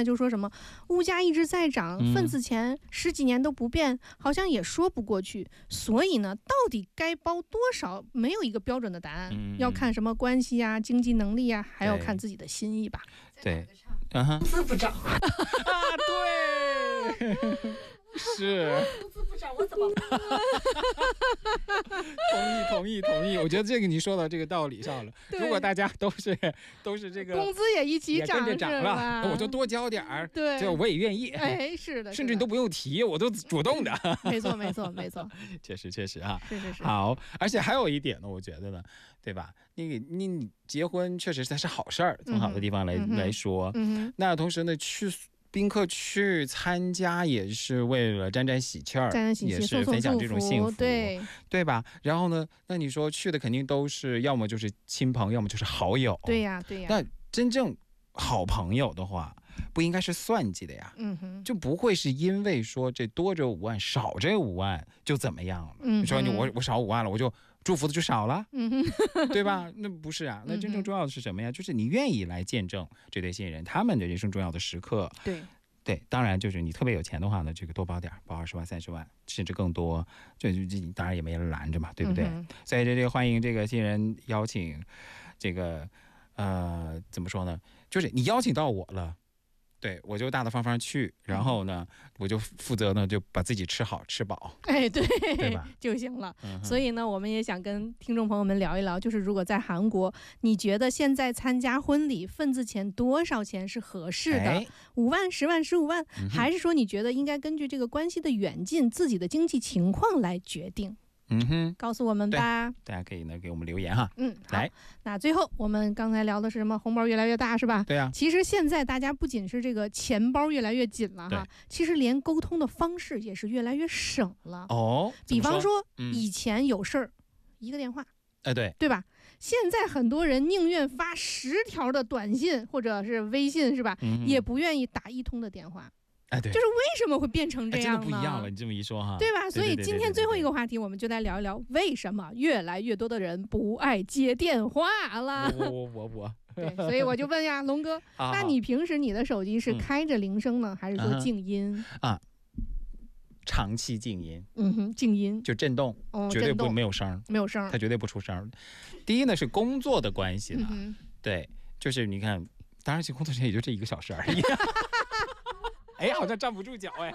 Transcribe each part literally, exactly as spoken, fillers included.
在就说什么物价一直在涨， 嗯、 份子钱十几年都不变，好像也说不过去。所以呢，到底该包多少，没有一个标准的答案， 嗯、 要看什么关系啊、经济能力啊，还要看自己的心意吧。 对，嗯哼， 工资不涨啊，对。是， 工资不涨我怎么办？ 同意同意同意，我觉得这个你说到这个道理上了。如果大家都是都是这个工资也一起涨， 也跟着涨了，我就多交点儿， 对， 这我也愿意。 哎，是的， 甚至你都不用提，我都主动的。 没错没错没错， 确实确实啊， 是是是。 好，而且还有一点呢，我觉得呢，对吧？那个你结婚确实它是好事儿，从好的地方来、 嗯、 来说。 嗯， 那同时呢，去。宾客去参加也是为了沾沾喜气儿， 沾沾喜气， 也是分享这种幸福， 对对吧？然后呢，那你说去的肯定都是要么就是亲朋，要么就是好友， 对呀对呀。 那真正好朋友的话，不应该是算计的呀， 嗯哼， 就不会是因为说这多这五万少这五万就怎么样了？ 嗯， 你说你我我少五万了，我就祝福的就少了， 嗯哼， 对吧？那不是啊，那真正重要的是什么呀？就是你愿意来见证这对新人他们的人生重要的时刻。 对对，当然就是你特别有钱的话呢，这个多包点，包二十万、三十万，甚至更多，这就当然也没人拦着嘛，对不对？ 嗯、 所以这这个欢迎这个新人邀请，这个呃怎么说呢？就是你邀请到我了。对，我就大大方方去，然后呢，我就负责呢，就把自己吃好吃饱， 哎，对， 对吧？ 就行了、 嗯。 所以呢，我们也想跟听众朋友们聊一聊，就是如果在韩国，你觉得现在参加婚礼份子钱多少钱是合适的？ 哎、 五万、十万、十五万、嗯，还是说你觉得应该根据这个关系的远近、自己的经济情况来决定？ 嗯哼， 告诉我们吧， 大家可以呢给我们留言哈。 嗯， 来， 那最后我们刚才聊的是什么？红包越来越大是吧？ 对啊。 其实现在大家不仅是这个钱包越来越紧了哈，其实连沟通的方式也是越来越省了。 哦， 比方说、 嗯、 以前有事儿一个电话。 哎，对， 对吧？现在很多人宁愿发十条的短信或者是微信是吧、 嗯， 也不愿意打一通的电话。 哎，对， 就是为什么会变成这样呢？ 哎、真的不一样了，你这么一说哈， 对吧？所以今天最后一个话题，我们就来聊一聊为什么越来越多的人不爱接电话了。 我我我我， 对，所以我就问呀，龙哥，那你平时你的手机是开着铃声呢，嗯、还是说静音啊？长期静音， 嗯哼，静音就震动， 哦、 绝对不没有声， 没有声， 它绝对不出声。第一呢是工作的关系呢、 嗯， 对，就是你看，当然，其实工作时间也就这一个小时而已。哎，好像站不住脚哎。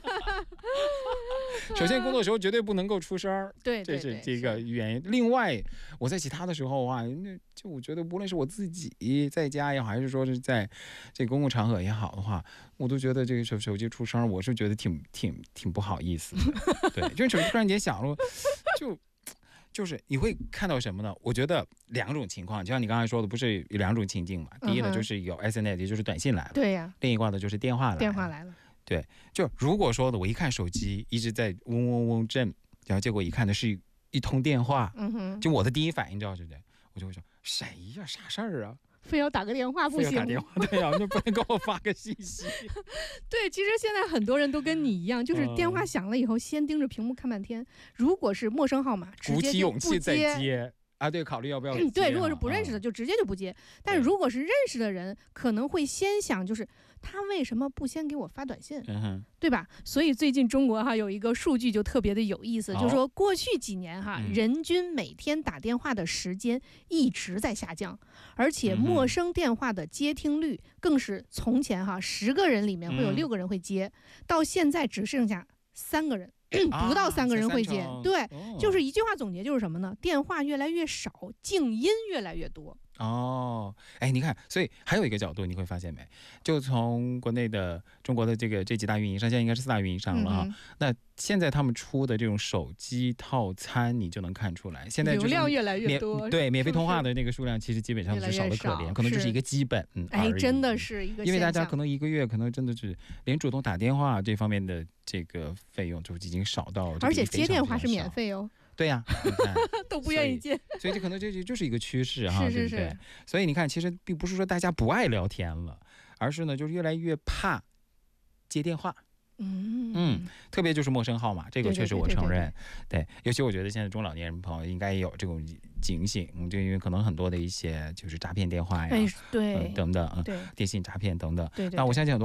首先，工作的时候绝对不能够出声， 对， 这是这个原因。另外，我在其他的时候啊，那就我觉得，无论是我自己在家也好，还是说是在这公共场合也好的话，我都觉得这个手手机出声，我是觉得挺挺挺不好意思的。对，就是手机突然间响了，就。就是你会看到什么呢？我觉得两种情况，就像你刚才说的，不是有两种情境嘛？第一呢，就是有 S N S， 也就是短信来了， 对呀、啊。 另一挂的就是电话来了， 电话来了。 对，就如果说的，我一看手机一直在嗡嗡嗡震，然后结果一看的是一通电话， 嗯哼， 就我的第一反应，知道是不是？我就会说谁呀？啥事儿啊？ 非要打个电话不行， 非要打电话，对呀、啊，就不能给我发个信息。 对，其实现在很多人都跟你一样，就是电话响了以后，先盯着屏幕看半天。如果是陌生号码，直接就不接， 鼓起勇气再接啊，对，考虑要不要接、 嗯。对，如果是不认识的，就直接就不接。但如果是认识的人，可能会先想，就是他为什么不先给我发短信， 嗯、 对吧？所以最近中国哈有一个数据就特别的有意思，就是说过去几年哈、嗯，人均每天打电话的时间一直在下降，而且陌生电话的接听率更是从前哈十个人里面会有六个人会接，嗯、到现在只剩下三个人。不到三个人会接、啊、对、哦，就是一句话总结就是什么呢？电话越来越少，静音越来越多。 哦，哎，你看，所以还有一个角度，你会发现没？就从国内的中国的这个这几大运营商，现在应该是四大运营商了哈、嗯。那现在他们出的这种手机套餐，你就能看出来，现在、就是、 流量越来越多， 对，免费通话的那个数量其实基本上是少得可怜，可能就是一个基本，嗯， 哎，真的是一个， 因为大家可能一个月可能真的是连主动打电话这方面的这个费用就已经少到， 而且接电话是免费哦。 对呀、啊，你看都不愿意接， 所以, 所以这可能这就是一个趋势哈， 是是是， 对不对？所以你看，其实并不是说大家不爱聊天了，而是呢，就是越来越怕接电话。 嗯嗯，特别就是陌生号码，这个确实我承认。 对, 对, 对, 对, 对, 对，尤其我觉得现在中老年人朋友应该也有这种警醒，就因为可能很多的一些就是诈骗电话呀， 哎，对、 嗯，等等， 对， 电信诈骗等等。 对, 对, 对， 那我相信很多。